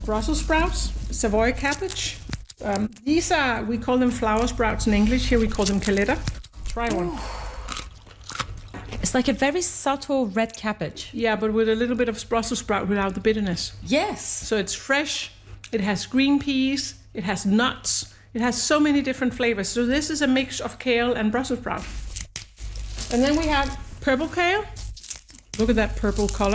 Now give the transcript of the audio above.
Brussels sprouts, Savoy cabbage. These are, we call them flower sprouts in English. Here we call them caleta. Try one. It's like a very subtle red cabbage. Yeah, but with a little bit of Brussels sprout without the bitterness. Yes. So it's fresh, it has green peas, it has nuts, it has so many different flavors. So this is a mix of kale and Brussels sprout. And then we have purple kale. Look at that purple color.